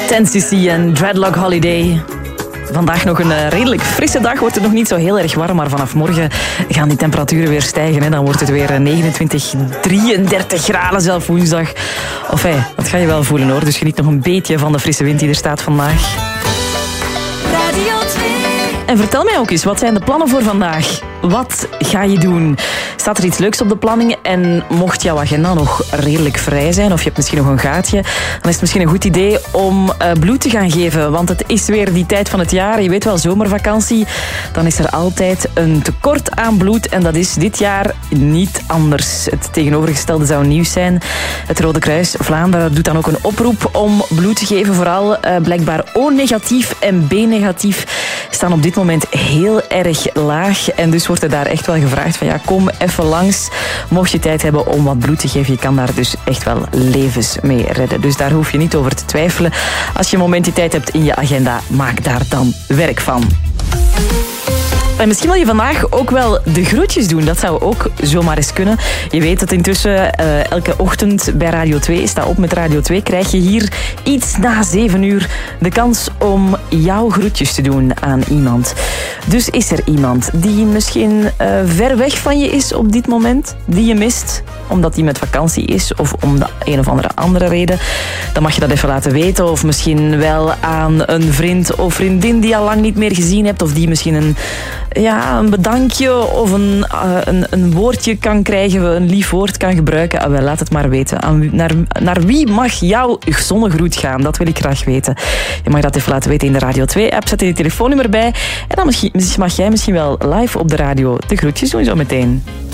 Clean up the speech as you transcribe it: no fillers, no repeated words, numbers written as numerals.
10cc en Dreadlock Holiday. Vandaag nog een redelijk frisse dag. Wordt het nog niet zo heel erg warm, maar vanaf morgen gaan die temperaturen weer stijgen. Hè. Dan wordt het weer 29, 33 graden zelf woensdag. Enfin, dat ga je wel voelen hoor. Dus geniet nog een beetje van de frisse wind die er staat vandaag. Radio 2. En vertel mij ook eens, wat zijn de plannen voor vandaag? Wat ga je doen? Staat er iets leuks op de planning? En mocht jouw agenda nog redelijk vrij zijn, of je hebt misschien nog een gaatje, dan is het misschien een goed idee om bloed te gaan geven. Want het is weer die tijd van het jaar. Je weet wel, zomervakantie. Dan is er altijd een tekort aan bloed. En dat is dit jaar niet anders. Het tegenovergestelde zou nieuws zijn. Het Rode Kruis Vlaanderen doet dan ook een oproep om bloed te geven. Vooral blijkbaar O-negatief en B-negatief staan op dit moment heel erg laag. En dus wordt er daar echt wel gevraagd van ja, kom even langs. Mocht je tijd hebben om wat bloed te geven, je kan daar dus echt wel levens mee redden. Dus daar hoef je niet over te twijfelen. Als je een moment die tijd hebt in je agenda, maak daar dan werk van. En misschien wil je vandaag ook wel de groetjes doen. Dat zou ook zomaar eens kunnen. Je weet dat intussen elke ochtend bij Radio 2, sta op met Radio 2, krijg je hier iets na 7 uur de kans om jouw groetjes te doen aan iemand. Dus is er iemand die misschien ver weg van je is op dit moment, die je mist, omdat die met vakantie is of om de een of andere reden, dan mag je dat even laten weten. Of misschien wel aan een vriend of vriendin die je al lang niet meer gezien hebt, of die misschien een bedankje of een woordje kan krijgen, een lief woord kan gebruiken. Wel, laat het maar weten. Naar wie mag jouw zonnegroet gaan? Dat wil ik graag weten. Je mag dat even laten weten in de Radio 2-app. Zet je telefoonnummer bij. En dan mag jij misschien wel live op de radio de groetjes doen zo meteen.